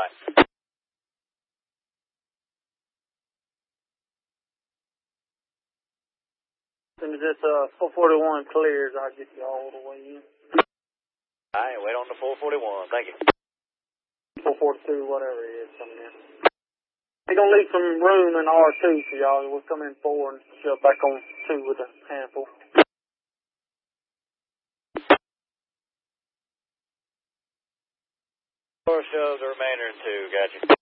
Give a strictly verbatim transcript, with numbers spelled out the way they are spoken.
Bye-bye. As soon as this uh, four forty-one clears, I'll get you all the way in. All right, wait on the four forty-one. Thank you. four forty-two, whatever it is, coming in. They're going to leave some room in R two for y'all. We'll come in four and shove back on two with a handful. Four shows the remainder in two. Gotcha.